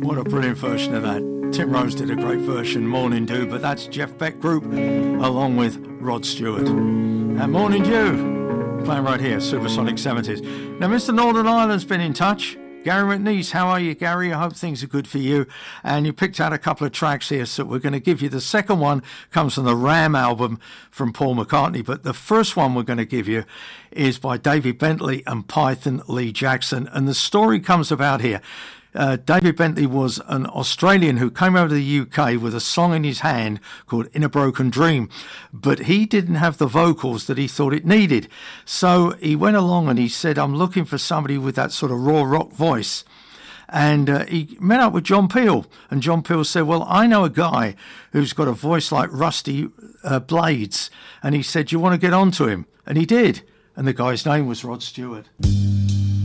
What a brilliant version of that. Tim Rose did a great version, Morning Dew, but that's Jeff Beck Group along with Rod Stewart. And Morning Dew, playing right here, Supersonic 70s. Now, Mr. Northern Ireland's been in touch. Gary McNeese, how are you, Gary? I hope things are good for you. And you picked out a couple of tracks here, so we're going to give you the second one, comes from the Ram album from Paul McCartney, but the first one we're going to give you is by David Bentley and Python Lee Jackson. And the story comes about here. David Bentley was an Australian who came over to the UK with a song in his hand called In a Broken Dream, but he didn't have the vocals that he thought it needed. So he went along and he said, I'm looking for somebody with that sort of raw rock voice. And he met up with John Peel, and John Peel said, well, I know a guy who's got a voice like Rusty Blades. And he said, you want to get on to him? And he did. And the guy's name was Rod Stewart.